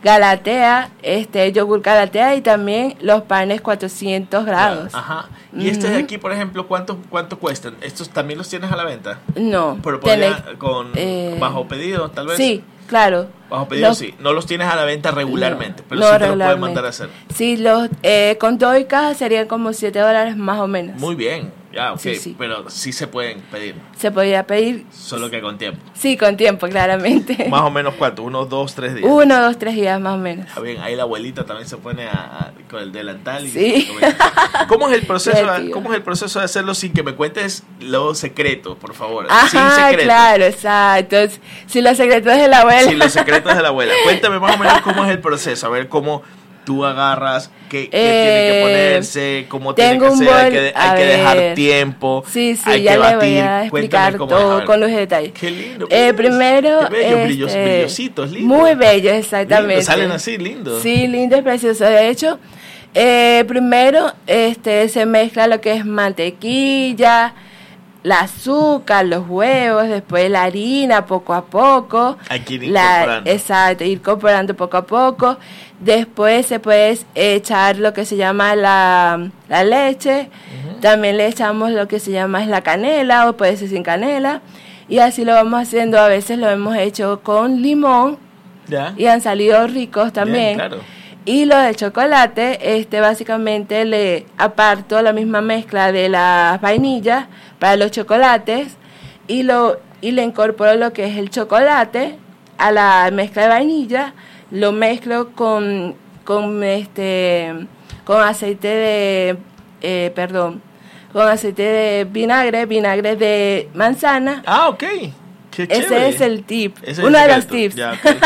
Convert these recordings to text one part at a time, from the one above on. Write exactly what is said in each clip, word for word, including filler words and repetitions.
Galatea, este yogur Galatea y también los panes cuatrocientos grados. Ajá. Y uh-huh. estos de aquí, por ejemplo, ¿cuánto, cuánto cuestan? ¿Estos también los tienes a la venta? No. Pero podría, tenés, con eh, bajo pedido, tal vez. Sí, claro. Bajo pedido los, sí. No los tienes a la venta regularmente, no, pero no sí te los pueden mandar a hacer. Sí, los eh, con todo y caja serían como siete dólares más o menos. Muy bien, ya, ok. Sí, sí. Pero sí se pueden pedir. Se podría pedir. Solo que con tiempo. Sí, con tiempo, claramente. Más o menos cuánto, uno, dos, tres días. Uno, dos, tres días más o menos. Está bien, ahí la abuelita también se pone a, a, con el delantal. Y sí. ¿Cómo es el proceso? De, ¿Cómo es el proceso de hacerlo sin que me cuentes los secretos, por favor? Ajá, sin secretos. Claro, exacto. Sin los secretos de la abuela. Sin los secretos de la abuela. Cuéntame más o menos cómo es el proceso, a ver cómo tú agarras, qué, qué eh, tiene que ponerse, cómo tiene que ser, bol, hay que, hay que dejar tiempo, sí, sí, hay ya que le batir. Voy a explicar todo con los detalles. Qué lindo. Eh, primero, qué bello, este, brillos, brillositos, lindos. Muy bellos, exactamente. Lindo, salen así, lindos. Sí, lindo y precioso. De hecho, eh, primero este, se mezcla lo que es mantequilla, el azúcar, los huevos, después la harina poco a poco. Hay que ir la, incorporando. Exacto, ir incorporando poco a poco. Después se puede echar lo que se llama la, la leche. Uh-huh. También le echamos lo que se llama la canela o puede ser sin canela. Y así lo vamos haciendo. A veces lo hemos hecho con limón. ¿Ya? Y han salido ricos también. Bien, claro. Y lo de chocolate, este básicamente le aparto la misma mezcla de las vainillas para los chocolates y lo y le incorporo lo que es el chocolate a la mezcla de vainilla, lo mezclo con con este con aceite de eh, perdón, con aceite de vinagre, vinagre de manzana. Ah, ok. Qué Ese chévere. es el tip, Ese uno es de el los tips. Ya, okay.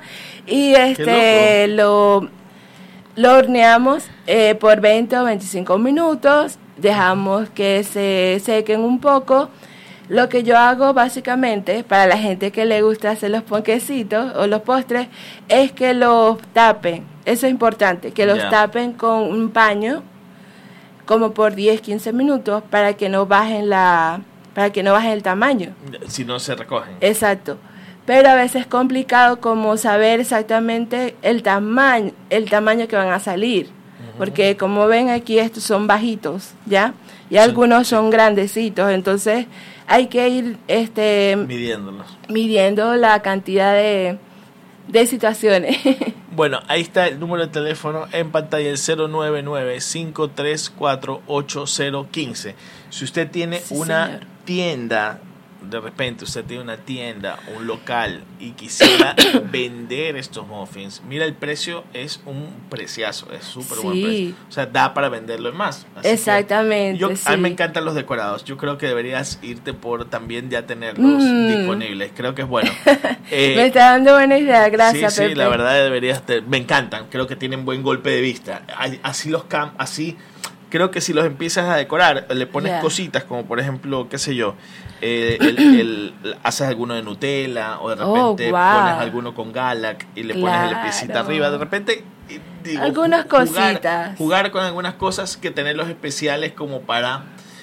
Y este lo Lo horneamos eh, por veinte o veinticinco minutos, dejamos que se sequen un poco. Lo que yo hago básicamente, para la gente que le gusta hacer los ponquecitos o los postres, es que los tapen. Eso es importante, que los yeah. tapen con un paño, como por diez, quince minutos, para que no bajen la, para que no bajen el tamaño. Si no se recogen. Exacto. Pero a veces es complicado como saber exactamente el tamaño, el tamaño que van a salir. Uh-huh. Porque como ven aquí, estos son bajitos, ¿ya? Y sí, algunos sí. son grandecitos, entonces hay que ir este, midiéndolos. Midiendo la cantidad de, de situaciones. Bueno, ahí está el número de teléfono en pantalla, el cero nueve nueve, cinco tres cuatro, ocho cero uno cinco. Si usted tiene sí, una señor. tienda... De repente usted tiene una tienda, un local y quisiera vender estos muffins, mira, el precio es un preciazo, es súper sí. buen precio, o sea, da para venderlo en más. Así exactamente, yo, sí. A mí me encantan los decorados, yo creo que deberías irte por también ya tenerlos mm. disponibles, creo que es bueno. eh, me está dando buena idea, gracias sí, Pepe. Sí, la verdad deberías, te, me encantan, creo que tienen buen golpe de vista, así los cam, así... Creo que si los empiezas a decorar, le pones yeah. cositas como por ejemplo, qué sé yo, eh, el, el, el, haces alguno de Nutella o de repente oh, wow. pones alguno con Galac y le claro. pones el piecita arriba, de repente digo, algunas jugar, cositas. Jugar con algunas cosas que tener los especiales como para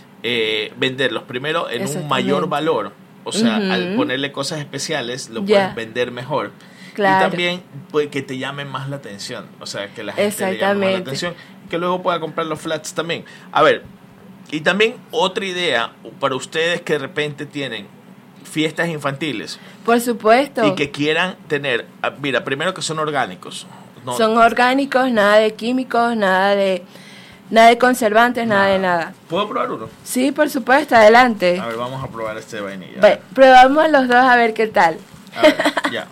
eh, venderlos primero en un mayor valor, o sea, uh-huh. al ponerle cosas especiales lo yeah. puedes vender mejor. Claro. Y también pues, que te llamen más la atención, o sea, que la gente le llame más la atención, que luego pueda comprar los flats también. A ver, y también otra idea para ustedes que de repente tienen fiestas infantiles. Por supuesto. Y que quieran tener, mira, primero que son orgánicos. No, son orgánicos, nada de químicos, nada de nada de conservantes, nada, nada de nada. ¿Puedo probar uno? Sí, por supuesto, adelante. A ver, vamos a probar este de vainilla. Bueno, probamos los dos a ver qué tal. A ver, ya.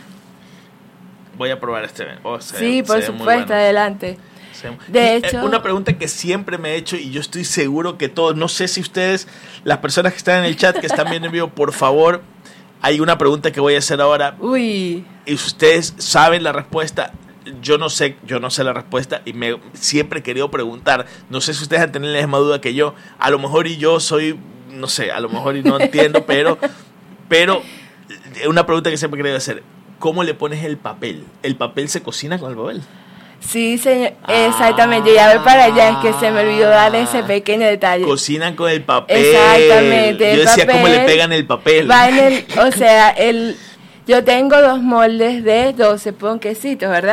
Voy a probar este. Oh, se, sí, por se supuesto, bueno. adelante. Se, de y, hecho, una pregunta que siempre me he hecho y yo estoy seguro que todos, no sé si ustedes, las personas que están en el chat, que están viendo en vivo, por favor, hay una pregunta que voy a hacer ahora. Uy. Y ustedes saben la respuesta. Yo no sé, yo no sé la respuesta y me siempre he querido preguntar. No sé si ustedes han tenido la misma duda que yo. A lo mejor y yo soy, no sé, a lo mejor y no entiendo, pero, pero una pregunta que siempre he querido hacer. ¿Cómo le pones el papel? ¿El papel se cocina con el papel? Sí, señor, exactamente. Ya voy para allá, es que se me olvidó darle ese pequeño detalle. Cocinan con el papel. Exactamente. Yo decía, ¿cómo le pegan el papel? Va en el, o sea, el, yo tengo dos moldes de doce ponquecitos, ¿verdad?